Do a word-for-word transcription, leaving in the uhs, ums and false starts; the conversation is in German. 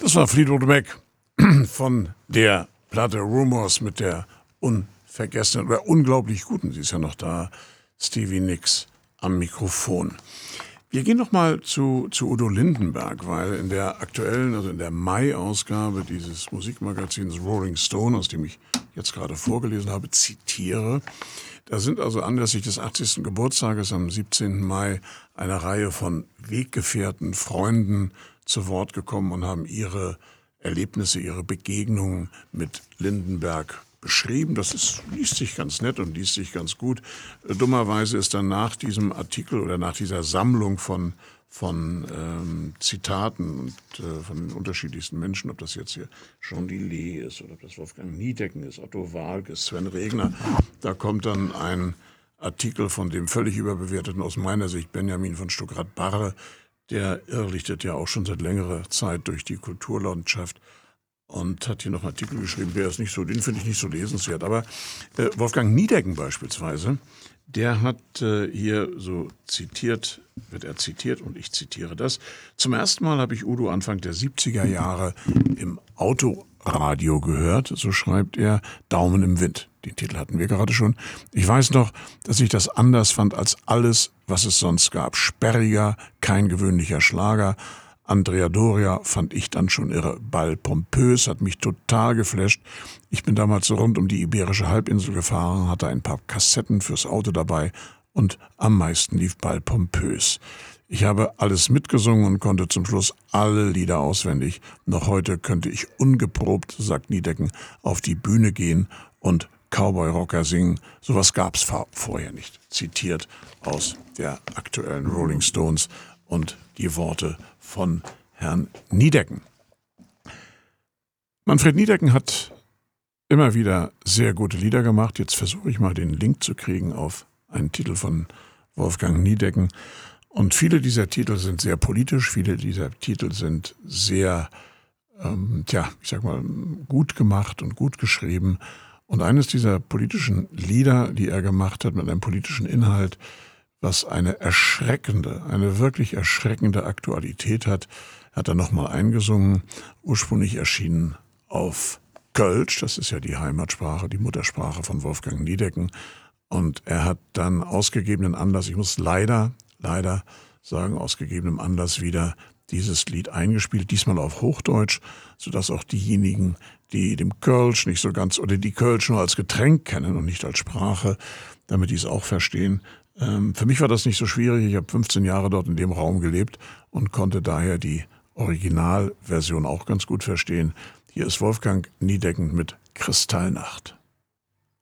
Das war Fleetwood Mac von der Platte Rumors mit der unvergessenen oder unglaublich guten, sie ist ja noch da, Stevie Nicks am Mikrofon. Wir gehen nochmal zu, zu Udo Lindenberg, weil in der aktuellen, also in der Mai-Ausgabe dieses Musikmagazins Rolling Stone, aus dem ich jetzt gerade vorgelesen habe, zitiere, da sind also anlässlich des achtzigsten Geburtstages am siebzehnten Mai eine Reihe von Weggefährten, Freunden zu Wort gekommen und haben ihre Erlebnisse, ihre Begegnungen mit Lindenberg beschrieben. Das ist, liest sich ganz nett und liest sich ganz gut. Dummerweise ist dann nach diesem Artikel oder nach dieser Sammlung von, von ähm, Zitaten und äh, von den unterschiedlichsten Menschen, ob das jetzt hier Jean Lillet ist oder ob das Wolfgang Niedecken ist, Otto Waalkes, Sven Regner, da kommt dann ein Artikel von dem völlig überbewerteten, aus meiner Sicht, Benjamin von Stuckrad-Barre. Der irrlichtet ja auch schon seit längerer Zeit durch die Kulturlandschaft und hat hier noch einen Artikel geschrieben, der ist nicht so, den finde ich nicht so lesenswert. Aber äh, Wolfgang Niedecken beispielsweise, der hat äh, hier so zitiert, wird er zitiert und ich zitiere das. Zum ersten Mal habe ich Udo Anfang der siebziger Jahre im Autoradio gehört, so schreibt er, Daumen im Wind. Den Titel hatten wir gerade schon. Ich weiß noch, dass ich das anders fand als alles, was es sonst gab. Sperriger, kein gewöhnlicher Schlager. Andrea Doria fand ich dann schon irre. Ball pompös, hat mich total geflasht. Ich bin damals so rund um die Iberische Halbinsel gefahren, hatte ein paar Kassetten fürs Auto dabei und am meisten lief Ball pompös. Ich habe alles mitgesungen und konnte zum Schluss alle Lieder auswendig. Noch heute könnte ich ungeprobt, sagt Niedecken, auf die Bühne gehen und Cowboy-Rocker singen. Sowas gab's vorher nicht. Zitiert aus der aktuellen Rolling Stones und die Worte von Herrn Niedecken. Manfred Niedecken hat immer wieder sehr gute Lieder gemacht. Jetzt versuche ich mal den Link zu kriegen auf einen Titel von Wolfgang Niedecken. Und viele dieser Titel sind sehr politisch, viele dieser Titel sind sehr, ähm, tja, ich sag mal, gut gemacht und gut geschrieben. Und eines dieser politischen Lieder, die er gemacht hat mit einem politischen Inhalt, was eine erschreckende, eine wirklich erschreckende Aktualität hat, hat er nochmal eingesungen, ursprünglich erschienen auf Kölsch, das ist ja die Heimatsprache, die Muttersprache von Wolfgang Niedecken. Und er hat dann aus gegebenen Anlass, ich muss leider, leider sagen, aus gegebenem Anlass wieder dieses Lied eingespielt, diesmal auf Hochdeutsch, sodass auch diejenigen, die dem Kölsch nicht so ganz, oder die Kölsch nur als Getränk kennen und nicht als Sprache, damit die es auch verstehen. Ähm, für mich war das nicht so schwierig, ich habe fünfzehn Jahre dort in dem Raum gelebt und konnte daher die Originalversion auch ganz gut verstehen. Hier ist Wolfgang Niedecken mit Kristallnacht.